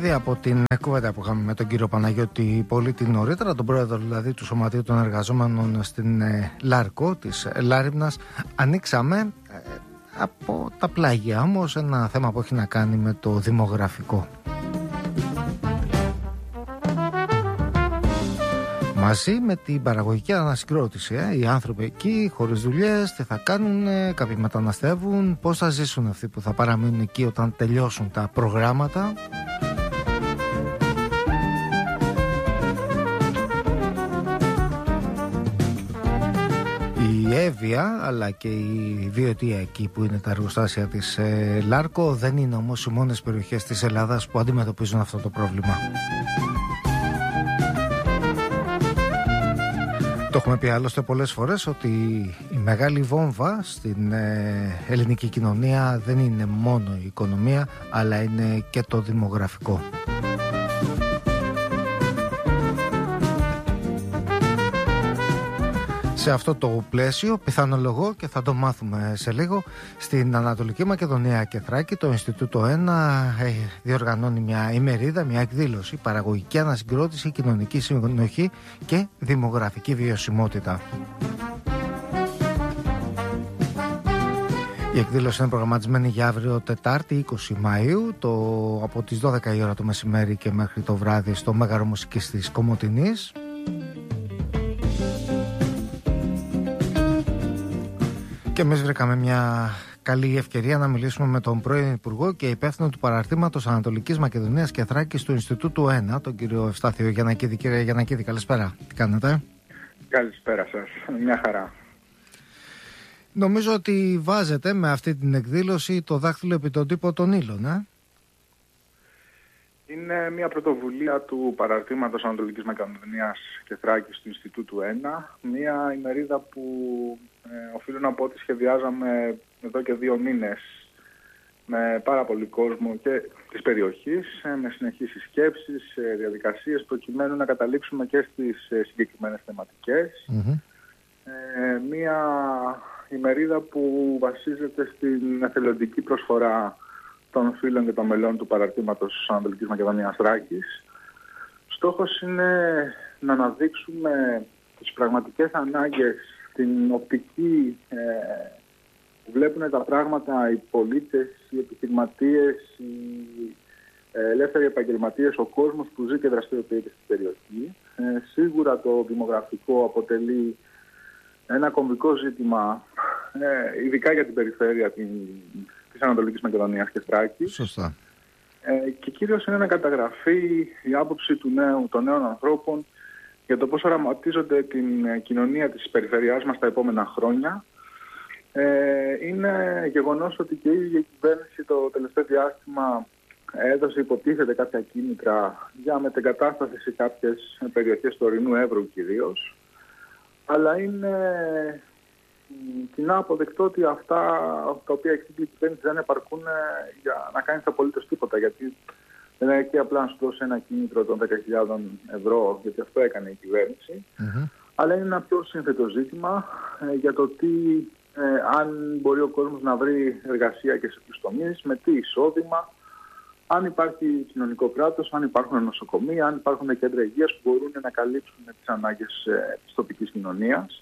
ήδη από την κουβέντα που είχαμε με τον κύριο Παναγιώτη Πολίτη νωρίτερα, τον πρόεδρο δηλαδή του Σωματείου των Εργαζόμενων στην Λάρκο της Λάριμνας, ανοίξαμε από τα πλάγια όμως ένα θέμα που έχει να κάνει με το δημογραφικό. Μαζί με την παραγωγική ανασυγκρότηση, οι άνθρωποι εκεί χωρίς δουλειές, τι θα κάνουν, κάποιοι μεταναστεύουν, πώς θα ζήσουν αυτοί που θα παραμείνουν εκεί όταν τελειώσουν τα προγράμματα. Η Εύβοια αλλά και η Βιωτία εκεί που είναι τα εργοστάσια της Λάρκο δεν είναι όμως οι μόνες περιοχές της Ελλάδας που αντιμετωπίζουν αυτό το πρόβλημα. Το έχουμε πει άλλωστε πολλές φορές ότι η μεγάλη βόμβα στην ελληνική κοινωνία δεν είναι μόνο η οικονομία, αλλά είναι και το δημογραφικό. Σε αυτό το πλαίσιο, πιθανολογώ και θα το μάθουμε σε λίγο, στην Ανατολική Μακεδονία και Θράκη το Ινστιτούτο 1 διοργανώνει μια ημερίδα, μια εκδήλωση, παραγωγική ανασυγκρότηση, κοινωνική συνοχή και δημογραφική βιωσιμότητα. Η εκδήλωση είναι προγραμματισμένη για αύριο Τετάρτη 20 Μαΐου από τις 12 η ώρα το μεσημέρι και μέχρι το βράδυ στο Μέγαρο Μουσικής της Κομοτηνής. Και εμείς βρήκαμε μια καλή ευκαιρία να μιλήσουμε με τον πρώην Υπουργό και υπεύθυνο του παραρτήματος Ανατολικής Μακεδονίας και Θράκης του Ινστιτούτου 1, τον κύριο Ευστάθιο Γιαννακίδη. Κύριε Γιαννακίδη, καλησπέρα. Τι κάνετε? Καλησπέρα σας. Μια χαρά. Νομίζω ότι βάζετε με αυτή την εκδήλωση το δάχτυλο επί τον τύπο των ύλων, Είναι μια πρωτοβουλία του παραρτήματος Ανατολικής Μακεδονίας και Θράκης του Ινστιτούτου 1. Μια ημερίδα που οφείλω να πω ότι σχεδιάζαμε εδώ και 2 μήνες με πάρα πολύ κόσμο και της περιοχής, με συνεχείς συσκέψεις, διαδικασίες, προκειμένου να καταλήξουμε και στις συγκεκριμένες θεματικές. Μια ημερίδα που βασίζεται στην εθελοντική προσφορά των φίλων και των μελών του παραρτήματος Ανατολικής Μακεδονίας Θράκης. Στόχος είναι να αναδείξουμε τις πραγματικές ανάγκες, την οπτική που βλέπουν τα πράγματα οι πολίτες, οι επιχειρηματίες, οι ελεύθεροι επαγγελματίες, ο κόσμος που ζει και δραστηριοποιείται στην περιοχή. Σίγουρα το δημογραφικό αποτελεί ένα κομβικό ζήτημα, ειδικά για την περιφέρεια της Ανατολικής Μακεδονίας και Θράκης. Σωστά. Και κυρίως είναι να καταγραφεί η άποψη των νέων ανθρώπων για το πώς οραματίζονται την κοινωνία της περιφερειάς μας τα επόμενα χρόνια. Είναι γεγονός ότι και η ίδια η κυβέρνηση το τελευταίο διάστημα έδωσε, υποτίθεται, κάποια κίνητρα για μετεγκατάσταση σε κάποιες περιοχές του ορεινού Εύρου κυρίως. Αλλά είναι κοινά αποδεκτό ότι αυτά τα οποία έχει η κυβέρνηση δεν επαρκούν για να κάνει απολύτως τίποτα. Γιατί δεν είναι εκεί απλά να σου δώσει ένα κίνητρο των 10.000 ευρώ, γιατί αυτό έκανε η κυβέρνηση. Αλλά είναι ένα πιο σύνθετο ζήτημα για το τι, αν μπορεί ο κόσμος να βρει εργασία και σε ποιους τομείς, με τι εισόδημα, αν υπάρχει κοινωνικό κράτος, αν υπάρχουν νοσοκομεία, αν υπάρχουν κέντρα υγείας που μπορούν να καλύψουν τις ανάγκες της τοπικής κοινωνίας.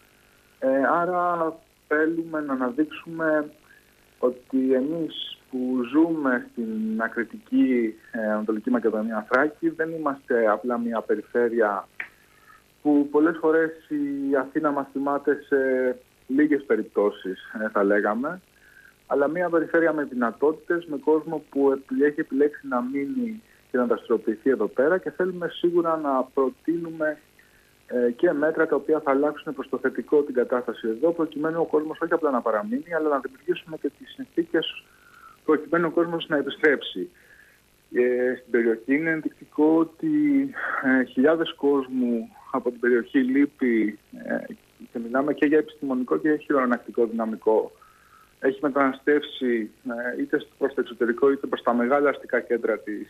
Άρα θέλουμε να αναδείξουμε ότι εμείς που ζούμε στην ακριτική Ανατολική Μακεδονία Θράκη δεν είμαστε απλά μια περιφέρεια που πολλές φορές η Αθήνα μας θυμάται σε λίγες περιπτώσεις, θα λέγαμε, αλλά μια περιφέρεια με δυνατότητες, με κόσμο που έχει επιλέξει να μείνει και να δραστηριοποιηθεί εδώ πέρα, και θέλουμε σίγουρα να προτείνουμε και μέτρα τα οποία θα αλλάξουν προς το θετικό την κατάσταση εδώ, προκειμένου ο κόσμος όχι απλά να παραμείνει, αλλά να δημιουργήσουμε και τις συνθήκες προκειμένου ο κόσμος να επιστρέψει. Στην περιοχή είναι ενδεικτικό ότι χιλιάδες κόσμου από την περιοχή λείπει, και μιλάμε και για επιστημονικό και χειρονακτικό δυναμικό. Έχει μεταναστεύσει είτε προς το εξωτερικό είτε προς τα μεγάλα αστικά κέντρα της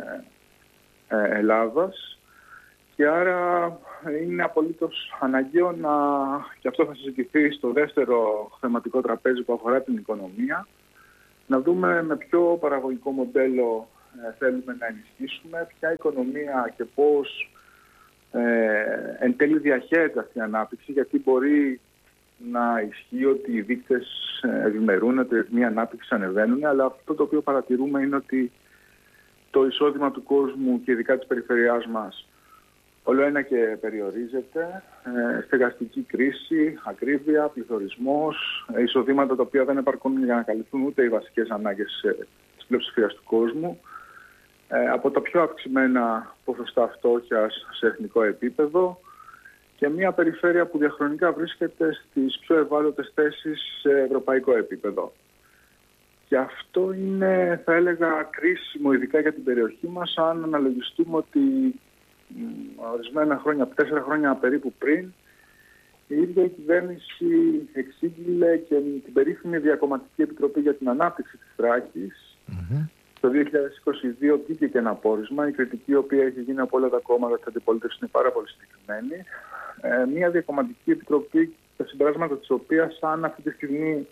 Ελλάδας, και άρα είναι απολύτως αναγκαίο και αυτό θα συζητηθεί στο δεύτερο θεματικό τραπέζι που αφορά την οικονομία, να δούμε με ποιο παραγωγικό μοντέλο θέλουμε να ενισχύσουμε, ποια οικονομία και πώς εν τέλει διαχέεται αυτή η ανάπτυξη, γιατί μπορεί να ισχύει ότι οι δείκτες ευημερούν, ότι οι ρυθμοί ανάπτυξης ανεβαίνουν, αλλά αυτό το οποίο παρατηρούμε είναι ότι το εισόδημα του κόσμου και ειδικά της περιφερειάς μας όλο ένα και περιορίζεται. Στεγαστική κρίση, ακρίβεια, πληθωρισμός, εισοδήματα τα οποία δεν επαρκούν για να καλυφθούν ούτε οι βασικές ανάγκες της πλειοψηφίας του κόσμου. Από τα πιο αυξημένα ποσοστά φτώχειας σε εθνικό επίπεδο και μια περιφέρεια που διαχρονικά βρίσκεται στις πιο ευάλωτες θέσεις σε ευρωπαϊκό επίπεδο. Και αυτό είναι, θα έλεγα, κρίσιμο ειδικά για την περιοχή μας, αν αναλογιστούμε ότι ορισμένα χρόνια, 4 χρόνια περίπου πριν, η ίδια η κυβέρνηση εξήγηλε και την περίφημη Διακομματική Επιτροπή για την Ανάπτυξη της Θράκης. Το 2022 βγήκε και ένα πόρισμα. Η κριτική η οποία έχει γίνει από όλα τα κόμματα της αντιπολίτευσης είναι πάρα πολύ συγκεκριμένη. Μια Διακομματική Επιτροπή, τα συμπεράσματα της οποίας, αν αυτή τη στιγμή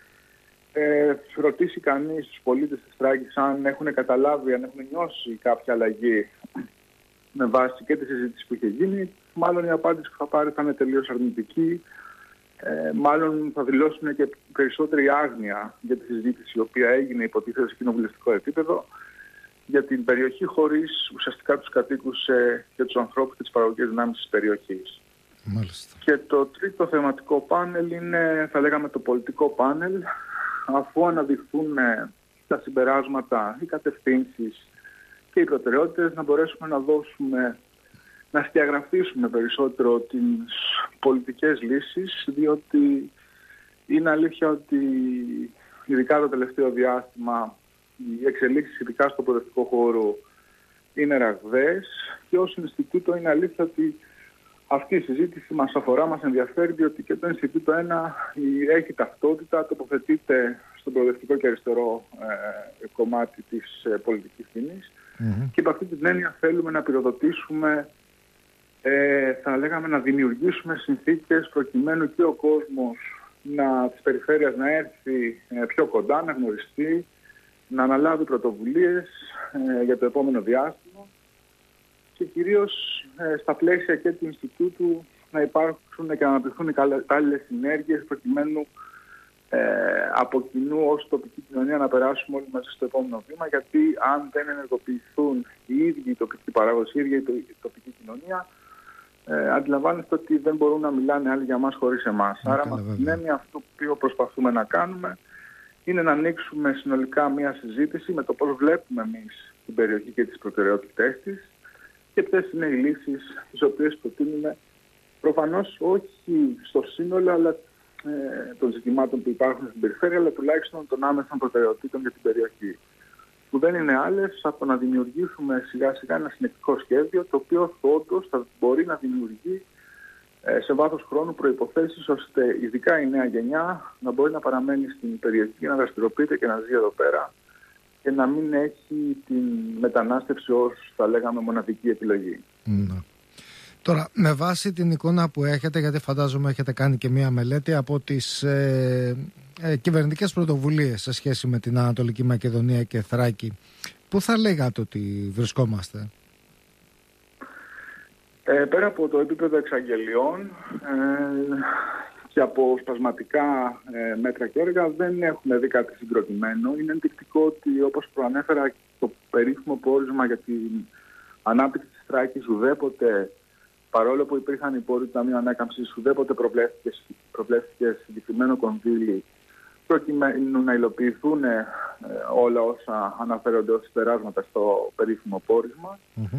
ρωτήσει κανείς τους πολίτες της Θράκης αν έχουν καταλάβει, αν έχουν νιώσει κάποια αλλαγή με βάση και τη συζήτηση που είχε γίνει, μάλλον η απάντηση που θα πάρει θα είναι τελείως αρνητική. Μάλλον θα δηλώσουν και περισσότερη άγνοια για τη συζήτηση η οποία έγινε υποτίθεται σε κοινοβουλευτικό επίπεδο για την περιοχή χωρίς ουσιαστικά τους κατοίκους και τους ανθρώπους και τις παραγωγικές δυνάμεις της περιοχής. Μάλιστα. Και το τρίτο θεματικό πάνελ είναι, θα λέγαμε, το πολιτικό πάνελ. Αφού αναδειχθούν τα συμπεράσματα, οι κατευθύνσεις και οι προτεραιότητες, να μπορέσουμε να σκιαγραφίσουμε περισσότερο τις πολιτικές λύσεις, διότι είναι αλήθεια ότι ειδικά το τελευταίο διάστημα οι εξελίξεις ειδικά στο προοδευτικό χώρο είναι ραγδαίες και ως Ινστιτούτο είναι αλήθεια ότι αυτή η συζήτηση μας αφορά, μας ενδιαφέρει, διότι και το Ινστιτούτο 1 έχει ταυτότητα, τοποθετείται στο προοδευτικό και αριστερό κομμάτι της πολιτικής σκηνής και από αυτή την έννοια θέλουμε να πυροδοτήσουμε, θα λέγαμε, να δημιουργήσουμε συνθήκες προκειμένου και ο κόσμος της περιφέρειας να έρθει πιο κοντά, να γνωριστεί, να αναλάβει πρωτοβουλίες για το επόμενο διάστημα και κυρίως στα πλαίσια και του Ινστιτούτου να υπάρξουν και να αναπτυχθούν οι κατάλληλες συνέργειες προκειμένου από κοινού ως τοπική κοινωνία να περάσουμε όλοι μαζί στο επόμενο βήμα, γιατί αν δεν ενεργοποιηθούν οι ίδιοι οι τοπικοί παράγοντες, η ίδια η τοπική κοινωνία, αντιλαμβάνεστε ότι δεν μπορούν να μιλάνε άλλοι για μας χωρίς εμάς. Άρα με την έννοια αυτό που προσπαθούμε να κάνουμε είναι να ανοίξουμε συνολικά μια συζήτηση με το πώς βλέπουμε εμείς την περιοχή και τις προτεραιότητές της και ποιες είναι οι λύσεις τις οποίες προτείνουμε, προφανώς όχι στο σύνολο αλλά των ζητημάτων που υπάρχουν στην περιφέρεια, αλλά τουλάχιστον των άμεσων προτεραιοτήτων για την περιοχή. Που δεν είναι άλλες από να δημιουργήσουμε σιγά σιγά ένα συνεκτικό σχέδιο, το οποίο όντως θα μπορεί να δημιουργεί σε βάθος χρόνου προϋποθέσεις ώστε ειδικά η νέα γενιά να μπορεί να παραμένει στην περιοχή και να δραστηριοποιείται και να ζει εδώ πέρα και να μην έχει την μετανάστευση ως, θα λέγαμε, μοναδική επιλογή. Τώρα, με βάση την εικόνα που έχετε, γιατί φαντάζομαι έχετε κάνει και μία μελέτη από τις κυβερνητικές πρωτοβουλίες σε σχέση με την Ανατολική Μακεδονία και Θράκη, πού θα λέγατε ότι βρισκόμαστε? Πέρα από το επίπεδο εξαγγελιών και από σπασματικά μέτρα και έργα δεν έχουμε δει κάτι συγκροτημένο. Είναι ενδεικτικό ότι, όπως προανέφερα, το περίφημο πόρισμα για την ανάπτυξη της Θράκης ουδέποτε, παρόλο που υπήρχαν οι πόροι του Ταμείου Ανάκαμψης, ουδέποτε προβλέφθηκε συγκεκριμένο κονδύλι προκειμένου να υλοποιηθούν όλα όσα αναφέρονται ως συμπεράσματα στο περίφημο πόρισμα.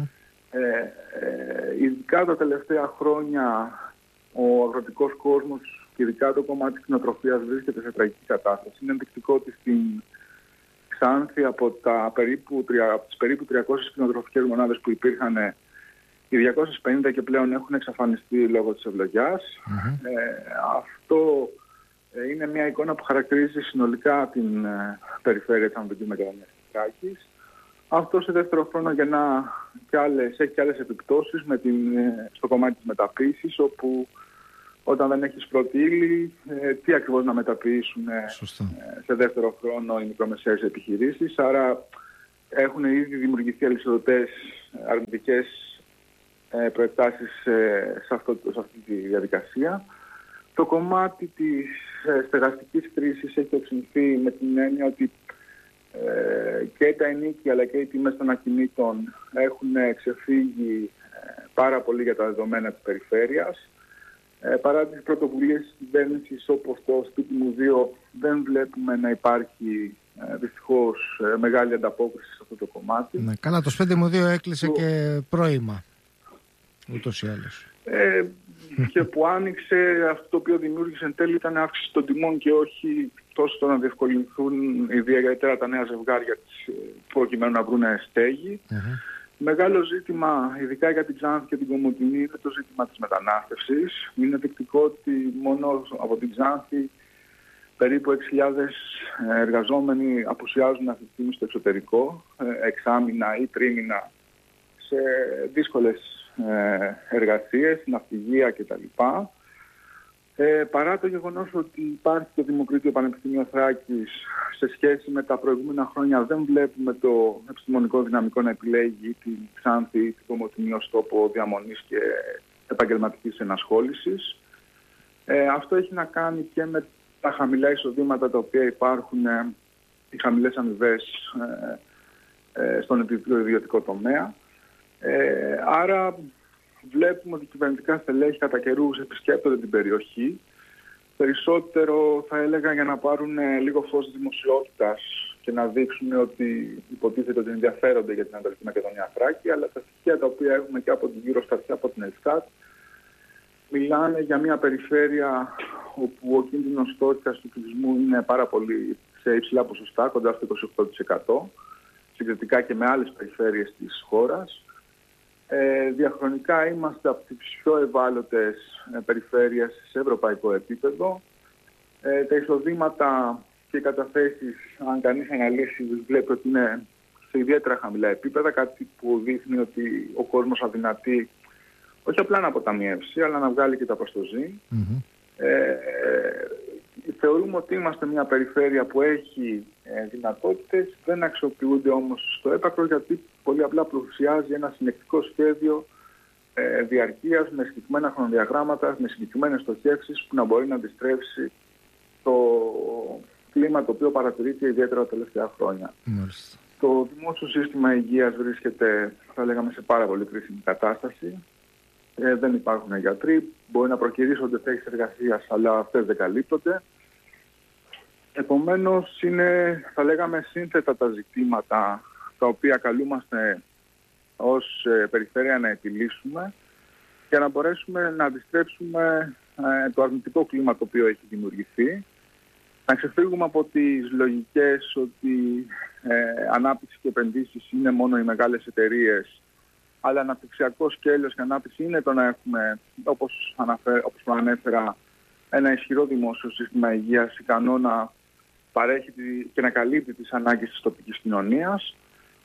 Ειδικά τα τελευταία χρόνια ο αγροτικός κόσμος και ειδικά το κομμάτι της κτηνοτροφίας βρίσκεται σε τραγική κατάσταση. Είναι ενδεικτικό ότι στην Ξάνθη από τις περίπου 300 κτηνοτροφικές μονάδες που υπήρχαν, οι 250 και πλέον έχουν εξαφανιστεί λόγω της ευλογιάς. Αυτό είναι μια εικόνα που χαρακτηρίζει συνολικά την περιφέρεια της Ανατολικής Μακεδονίας και Θράκης. Αυτό σε δεύτερο χρόνο έχει και άλλες επιπτώσεις στο κομμάτι της μεταποίησης, όπου όταν δεν έχεις πρώτη ύλη, τι ακριβώς να μεταποιήσουν σε δεύτερο χρόνο οι μικρομεσαίες επιχειρήσεις. Άρα έχουν ήδη δημιουργηθεί αλυσοδοτές αρνητικές προεκτάσεις σε αυτή τη διαδικασία. Το κομμάτι της στεγαστικής κρίσης έχει οξυνθεί με την έννοια ότι και τα ενοίκια αλλά και οι τιμές των ακινήτων έχουν ξεφύγει πάρα πολύ για τα δεδομένα της περιφέρειας. Παρά τις πρωτοβουλίες της κυβέρνησης όπως το σπίτι μου 2, δεν βλέπουμε να υπάρχει δυστυχώς μεγάλη ανταπόκριση σε αυτό το κομμάτι. Ναι, καλά, το σπίτι μου 2 έκλεισε και πρώιμα, ούτως ή άλλως. Και που άνοιξε, αυτό το οποίο δημιούργησε εν τέλει ήταν αύξηση των τιμών και όχι τόσο το να διευκολυνθούν ιδιαίτερα τα νέα ζευγάρια προκειμένου να βρουν στέγη. Μεγάλο ζήτημα, ειδικά για την Ξάνθη και την Κομοτηνή, είναι το ζήτημα της μετανάστευσης. Είναι δεικτικό ότι μόνο από την Ξάνθη περίπου 6.000 εργαζόμενοι απουσιάζουν αυτή τη στιγμή στο εξωτερικό, εξάμηνα ή τρίμηνα, σε δύσκολες εργασίες, ναυπηγεία κτλ. Παρά το γεγονός ότι υπάρχει το Δημοκρίτιο Πανεπιστήμιο Θράκης, σε σχέση με τα προηγούμενα χρόνια δεν βλέπουμε το επιστημονικό δυναμικό να επιλέγει την Ξάνθη ή την Κομοτηνή ως τόπο διαμονής και επαγγελματικής ενασχόλησης. Αυτό έχει να κάνει και με τα χαμηλά εισοδήματα τα οποία υπάρχουν, οι χαμηλές αμοιβές στον ιδιωτικό τομέα. Άρα βλέπουμε ότι κυβερνητικά στελέχη κατά καιρούς επισκέπτονται την περιοχή. Περισσότερο θα έλεγα για να πάρουν λίγο φως δημοσιότητας και να δείξουν ότι υποτίθεται ότι ενδιαφέρονται για την Ανατολική Μακεδονία Θράκη, αλλά τα στοιχεία τα οποία έχουμε και από την Eurostat και από την Ελστάτ μιλάνε για μια περιφέρεια όπου ο κίνδυνος φτώχειας του πληθυσμού είναι πάρα πολύ σε υψηλά ποσοστά, κοντά στο 28%, συγκριτικά και με άλλες περιφέρειες της χώρας. Διαχρονικά είμαστε από τις πιο ευάλωτες περιφέρειες σε ευρωπαϊκό επίπεδο. Τα εισοδήματα και οι καταθέσεις, αν κανείς αναλύσει, βλέπει ότι είναι σε ιδιαίτερα χαμηλά επίπεδα, κάτι που δείχνει ότι ο κόσμος αδυνατεί όχι απλά να αποταμιεύσει, αλλά να βγάλει και τα προστοζή. Θεωρούμε ότι είμαστε μια περιφέρεια που έχει δυνατότητες, δεν αξιοποιούνται όμως στο έπακρο, γιατί πολύ απλά πλουσιάζει ένα συνεκτικό σχέδιο διαρκείας με συγκεκριμένα χρονοδιαγράμματα, με συγκεκριμένες στοχεύσεις που να μπορεί να αντιστρέψει το κλίμα το οποίο παρατηρείται ιδιαίτερα τα τελευταία χρόνια. Το δημόσιο σύστημα υγείας βρίσκεται, θα λέγαμε, σε πάρα πολύ κρίσιμη κατάσταση. Δεν υπάρχουν γιατροί, μπορεί να προκυρήσονται θέσεις εργασίας, αλλά αυτές δεν καλύπτονται. Επομένως, είναι, θα λέγαμε, σύνθετα τα ζητήματα τα οποία καλούμαστε ως περιφέρεια να επιλύσουμε για να μπορέσουμε να αντιστρέψουμε το αρνητικό κλίμα το οποίο έχει δημιουργηθεί, να ξεφύγουμε από τις λογικές ότι ανάπτυξη και επενδύσεις είναι μόνο οι μεγάλες εταιρείες, αλλά αναπτυξιακό σκέλος και ανάπτυξη είναι το να έχουμε, όπως ανέφερα, ένα ισχυρό δημόσιο σύστημα υγείας ικανό να παρέχει και να καλύπτει τις ανάγκες της τοπικής κοινωνίας.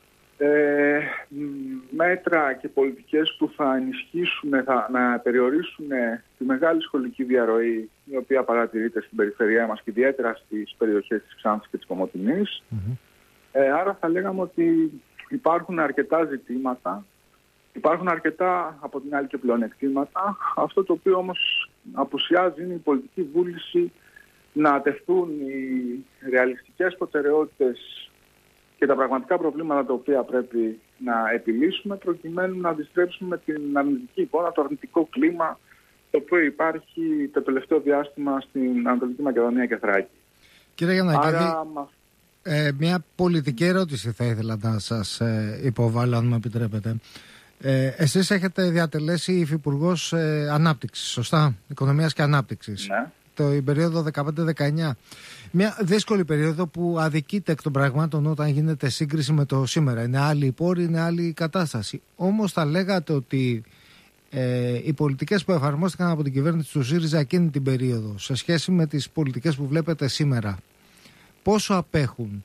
Μέτρα και πολιτικές που θα ενισχύσουν, να περιορίσουν τη μεγάλη σχολική διαρροή η οποία παρατηρείται στην περιφερειά μας και ιδιαίτερα στις περιοχές της Ξάνθης και της Κομοτηνής. Άρα θα λέγαμε ότι υπάρχουν αρκετά ζητήματα. Υπάρχουν αρκετά από την άλλη και πλεονεκτήματα. Αυτό το οποίο όμως απουσιάζει είναι η πολιτική βούληση να τεθούν οι ρεαλιστικές προτεραιότητες και τα πραγματικά προβλήματα τα οποία πρέπει να επιλύσουμε προκειμένου να αντιστρέψουμε την αρνητική εικόνα, το αρνητικό κλίμα το οποίο υπάρχει το τελευταίο διάστημα στην Ανατολική Μακεδονία και Θράκη. Κύριε Γιαννακίδη, μια πολιτική ερώτηση θα ήθελα να σας υποβάλω, αν μου επιτρέπετε. Εσείς έχετε διατελέσει υφυπουργός Ανάπτυξης, σωστά, Οικονομίας και Ανάπτυξης. Ναι. Το περίοδο 15-19. Μια δύσκολη περίοδο που αδικείται εκ των πραγμάτων όταν γίνεται σύγκριση με το σήμερα. Είναι άλλη η πόρη, είναι άλλη η κατάσταση. Όμως θα λέγατε ότι οι πολιτικές που εφαρμόστηκαν από την κυβέρνηση του ΣΥΡΙΖΑ εκείνη την περίοδο σε σχέση με τις πολιτικές που βλέπετε σήμερα, πόσο απέχουν?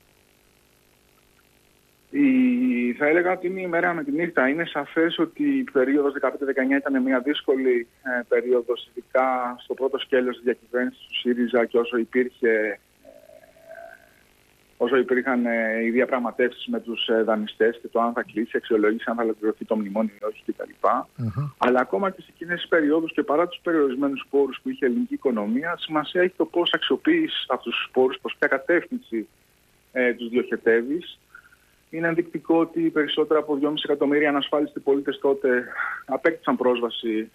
Θα έλεγα ότι είναι η μέρα με τη νύχτα. Είναι σαφές ότι η περίοδος 15-19 ήταν μια δύσκολη περίοδος, ειδικά στο πρώτο σκέλος της διακυβέρνησης του ΣΥΡΙΖΑ και όσο υπήρχε όσο υπήρχαν οι διαπραγματεύσεις με τους δανειστές και το αν θα κλείσει, αξιολόγηση, αν θα ολοκληρωθεί το μνημόνιο ή όχι κτλ. Αλλά ακόμα και σε εκείνες τις περιόδους και παρά τους περιορισμένους πόρους που είχε η ελληνική οικονομία, σημασία έχει το πώς αξιοποιείς αυτούς τους πόρους, προς ποια κατεύθυνση τους διοχετεύεις. Είναι ενδεικτικό ότι περισσότερα από 2,5 εκατομμύρια ανασφάλιστοι πολίτες τότε απέκτησαν πρόσβαση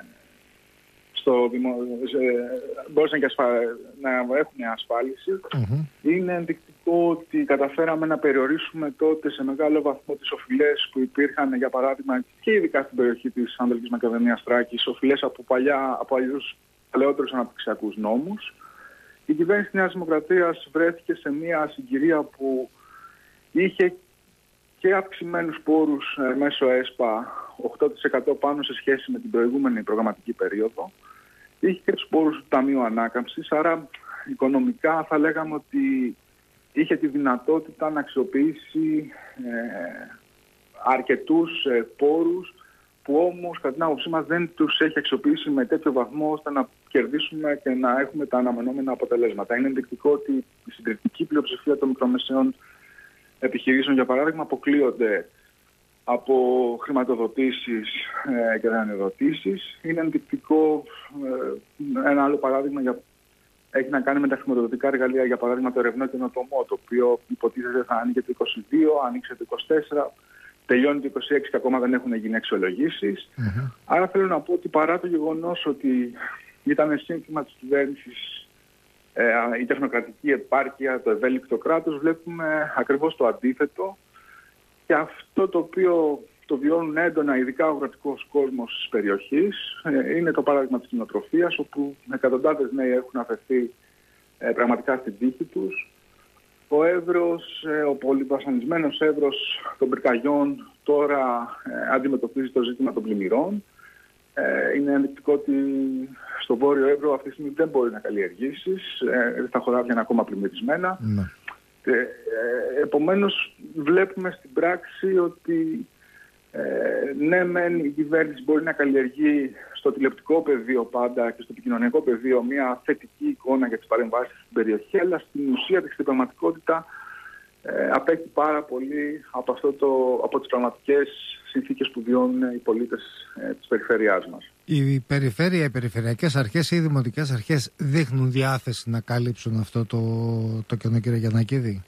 μπορούσαν και να έχουν ασφάλιση. Είναι ενδεικτικό ότι καταφέραμε να περιορίσουμε τότε σε μεγάλο βαθμό τις οφειλές που υπήρχαν, για παράδειγμα, και ειδικά στην περιοχή της Ανατολικής Μακεδονίας Θράκης, οφειλές από αλλιώς παλαιότερους αναπτυξιακούς νόμους. Η κυβέρνηση της Νέας Δημοκρατίας βρέθηκε σε μια συγκυρία που είχε και αυξημένους πόρους μέσω ΕΣΠΑ, 8% πάνω σε σχέση με την προηγούμενη προγραμματική περίοδο. Είχε και τους πόρους του Ταμείου Ανάκαμψης, άρα οικονομικά θα λέγαμε ότι είχε τη δυνατότητα να αξιοποιήσει αρκετούς πόρους που όμως κατά την άποψή μας δεν τους έχει αξιοποιήσει με τέτοιο βαθμό ώστε να κερδίσουμε και να έχουμε τα αναμενόμενα αποτελέσματα. Είναι ενδεικτικό ότι η συντριπτική πλειοψηφία των μικρομεσαίων επιχειρήσεων, για παράδειγμα, αποκλείονται από χρηματοδοτήσεις και δανειοδοτήσεις. Είναι ενδεικτικό, ένα άλλο παράδειγμα έχει να κάνει με τα χρηματοδοτικά εργαλεία, για παράδειγμα το ερευνό καινοτομό, το οποίο υποτίθεται θα ανοίγει το 22, ανοίξει το 24, τελειώνει το 26 και ακόμα δεν έχουν γίνει αξιολογήσεις. Άρα θέλω να πω ότι παρά το γεγονός ότι ήταν σύνθημα της κυβέρνησης η τεχνοκρατική επάρκεια, το ευέλικτο κράτος, βλέπουμε ακριβώς το αντίθετο. Και αυτό το οποίο το βιώνουν έντονα, ειδικά ο αγροτικός κόσμος της περιοχής, είναι το παράδειγμα της κτηνοτροφίας, όπου εκατοντάδες νέοι έχουν αφαιθεί πραγματικά στην τύχη τους. Ο Εύρος, ο πολυβασανισμένος Εύρος των πυρκαγιών τώρα αντιμετωπίζει το ζήτημα των πλημμυρών. Είναι ενδεικτικό ότι στο Βόρειο Εύρο αυτή τη στιγμή δεν μπορεί να καλλιεργήσεις, τα χωράφια είναι ακόμα πλημμυρισμένα. Επομένως βλέπουμε στην πράξη ότι ναι μεν η κυβέρνηση μπορεί να καλλιεργεί στο τηλεοπτικό πεδίο πάντα και στο επικοινωνιακό πεδίο μια θετική εικόνα για τις παρεμβάσεις στην περιοχή, αλλά στην ουσία της, στην πραγματικότητα απέχει πάρα πολύ από τις πραγματικές συνθήκες που βιώνουν οι πολίτες της περιφέρειάς μας. Η περιφέρεια, οι περιφερειακές αρχές ή οι δημοτικές αρχές δείχνουν διάθεση να καλύψουν αυτό το κενό, κύριε Γιαννακίδη?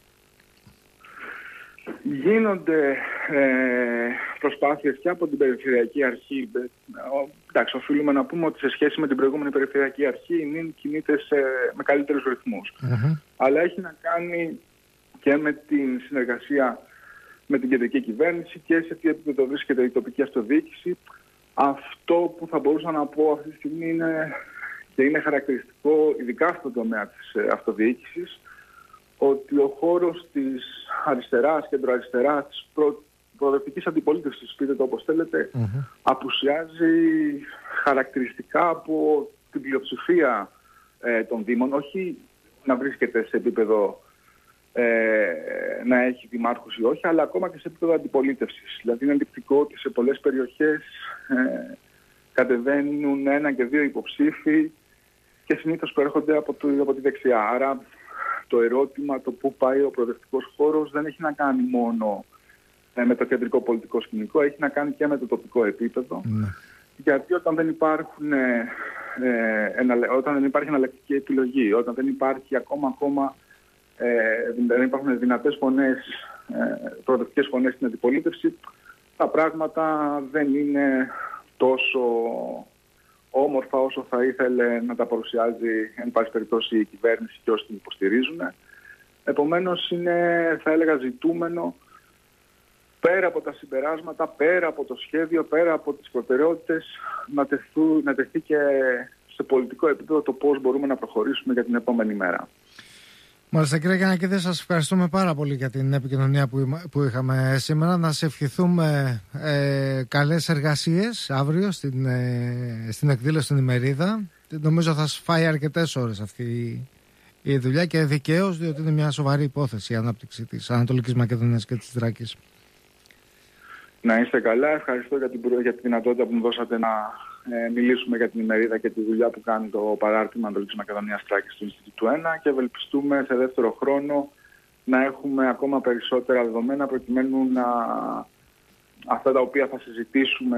Γίνονται προσπάθειες και από την Περιφερειακή Αρχή. Εντάξει, οφείλουμε να πούμε ότι σε σχέση με την προηγούμενη Περιφερειακή Αρχή η ΝΙΝ κινείται με καλύτερους ρυθμούς. Αλλά έχει να κάνει και με την συνεργασία με την κεντρική κυβέρνηση και σε τι επίπεδο βρίσκεται η τοπική αυτοδιοίκηση. Αυτό που θα μπορούσα να πω αυτή τη στιγμή είναι, και είναι χαρακτηριστικό ειδικά στον τομέα της αυτοδιοίκησης, ότι ο χώρος της αριστεράς, κεντροαριστεράς, της προοδευτικής αντιπολίτευσης, πείτε το όπως θέλετε, απουσιάζει χαρακτηριστικά από την πλειοψηφία των Δήμων, όχι να βρίσκεται σε επίπεδο να έχει δημάρχους ή όχι, αλλά ακόμα και σε επίπεδο αντιπολίτευσης. Δηλαδή είναι ενδεικτικό ότι σε πολλές περιοχές κατεβαίνουν 1 και 2 υποψήφοι και συνήθως προέρχονται από τη δεξιά. Άρα το ερώτημα το πού πάει ο προοδευτικός χώρος δεν έχει να κάνει μόνο με το κεντρικό πολιτικό σκηνικό, έχει να κάνει και με το τοπικό επίπεδο. Γιατί όταν δεν υπάρχει εναλλακτική επιλογή, όταν δεν υπάρχει ακόμα δεν υπάρχουν δυνατές φωνές, προοδευτικές φωνές στην αντιπολίτευση, τα πράγματα δεν είναι τόσο όμορφα όσο θα ήθελε να τα παρουσιάζει εν πάση περιπτώσει η κυβέρνηση και όσοι την υποστηρίζουν. Επομένως είναι, θα έλεγα, ζητούμενο πέρα από τα συμπεράσματα, πέρα από το σχέδιο, πέρα από τις προτεραιότητες, να τεθεί και σε πολιτικό επίπεδο το πώς μπορούμε να προχωρήσουμε για την επόμενη μέρα. Μάλιστα, κύριε Γιαννακίδη, σας ευχαριστούμε πάρα πολύ για την επικοινωνία που είχαμε σήμερα. Να σε ευχηθούμε καλές εργασίες αύριο στην εκδήλωση στην ημερίδα. Νομίζω θα σας φάει αρκετές ώρες αυτή η δουλειά και δικαίως, διότι είναι μια σοβαρή υπόθεση η ανάπτυξη της Ανατολικής Μακεδονίας και της Θράκης. Να είστε καλά. Ευχαριστώ για τη δυνατότητα που μου δώσατε να μιλήσουμε για την ημερίδα και τη δουλειά που κάνει το παράρτημα Ανατολικής Μακεδονίας Θράκης του Ινστιτούτου 1 και ευελπιστούμε σε δεύτερο χρόνο να έχουμε ακόμα περισσότερα δεδομένα προκειμένου να αυτά τα οποία θα συζητήσουμε